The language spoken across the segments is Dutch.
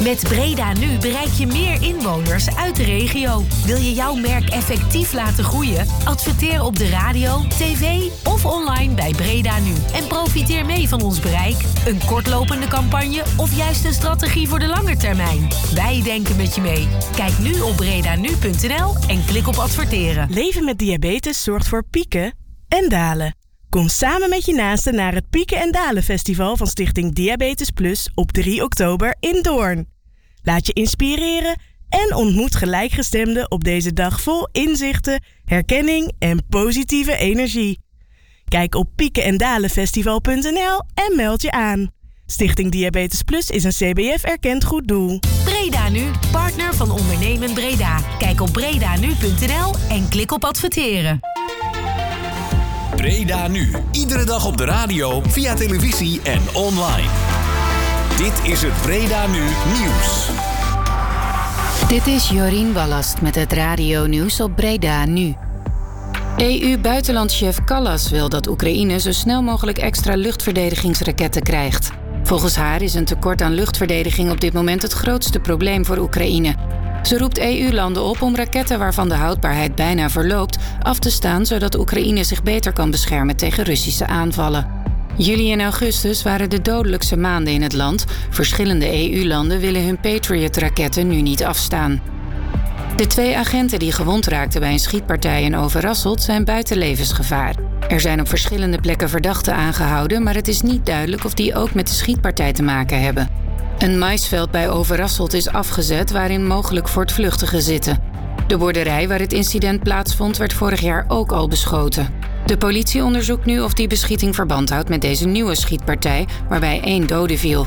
Met Breda Nu bereik je meer inwoners uit de regio. Wil je jouw merk effectief laten groeien? Adverteer op de radio, tv of online bij Breda Nu. En profiteer mee van ons bereik. Een kortlopende campagne of juist een strategie voor de lange termijn. Wij denken met je mee. Kijk nu op bredanu.nl en klik op adverteren. Leven met diabetes zorgt voor pieken en dalen. Kom samen met je naasten naar het Pieken en Dalen Festival van Stichting Diabetes Plus op 3 oktober in Doorn. Laat je inspireren en ontmoet gelijkgestemden op deze dag vol inzichten, herkenning en positieve energie. Kijk op piekenendalenfestival.nl en meld je aan. Stichting Diabetes Plus is een CBF-erkend goed doel. Breda Nu, partner van Ondernemen Breda. Kijk op bredanu.nl en klik op adverteren. Breda Nu. Iedere dag op de radio, via televisie en online. Dit is het Breda Nu Nieuws. Dit is Jorien Wallast met het radio-nieuws op Breda Nu. EU-buitenlandchef Kallas wil dat Oekraïne zo snel mogelijk extra luchtverdedigingsraketten krijgt. Volgens haar is een tekort aan luchtverdediging op dit moment het grootste probleem voor Oekraïne. Ze roept EU-landen op om raketten waarvan de houdbaarheid bijna verloopt af te staan, zodat Oekraïne zich beter kan beschermen tegen Russische aanvallen. Juli en augustus waren de dodelijkste maanden in het land. Verschillende EU-landen willen hun Patriot-raketten nu niet afstaan. De 2 agenten die gewond raakten bij een schietpartij in Overasselt zijn buiten levensgevaar. Er zijn op verschillende plekken verdachten aangehouden, maar het is niet duidelijk of die ook met de schietpartij te maken hebben. Een maisveld bij Overasselt is afgezet waarin mogelijk voortvluchtigen zitten. De boerderij waar het incident plaatsvond werd vorig jaar ook al beschoten. De politie onderzoekt nu of die beschieting verband houdt met deze nieuwe schietpartij, waarbij 1 dode viel.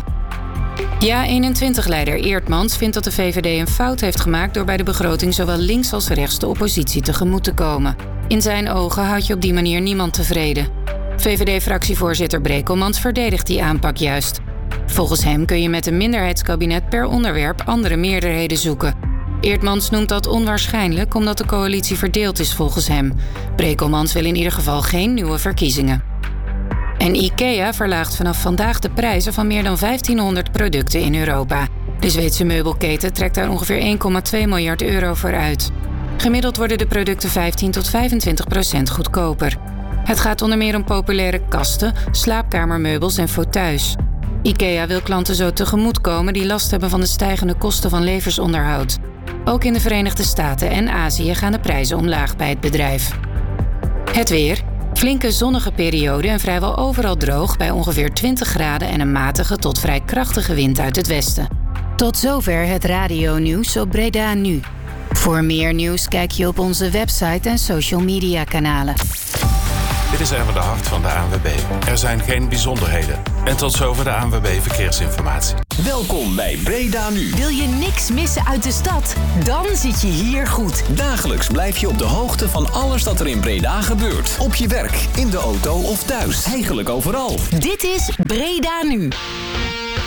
Ja21-leider Eertmans vindt dat de VVD een fout heeft gemaakt door bij de begroting zowel links als rechts de oppositie tegemoet te komen. In zijn ogen houdt je op die manier niemand tevreden. VVD-fractievoorzitter Brekelmans verdedigt die aanpak juist. Volgens hem kun je met een minderheidskabinet per onderwerp andere meerderheden zoeken. Eertmans noemt dat onwaarschijnlijk omdat de coalitie verdeeld is volgens hem. Brekelmans wil in ieder geval geen nieuwe verkiezingen. En IKEA verlaagt vanaf vandaag de prijzen van meer dan 1500 producten in Europa. De Zweedse meubelketen trekt daar ongeveer 1,2 miljard euro voor uit. Gemiddeld worden de producten 15 tot 25% goedkoper. Het gaat onder meer om populaire kasten, slaapkamermeubels en fauteuils. IKEA wil klanten zo tegemoetkomen die last hebben van de stijgende kosten van levensonderhoud. Ook in de Verenigde Staten en Azië gaan de prijzen omlaag bij het bedrijf. Het weer. Flinke zonnige periode en vrijwel overal droog bij ongeveer 20 graden en een matige tot vrij krachtige wind uit het westen. Tot zover het radio-nieuws op Breda Nu. Voor meer nieuws kijk je op onze website en social media kanalen. Dit is Erwin de Hart van de ANWB. Er zijn geen bijzonderheden. En tot zover de ANWB Verkeersinformatie. Welkom bij Breda Nu. Wil je niks missen uit de stad? Dan zit je hier goed. Dagelijks blijf je op de hoogte van alles dat er in Breda gebeurt. Op je werk, in de auto of thuis. Eigenlijk overal. Dit is Breda Nu.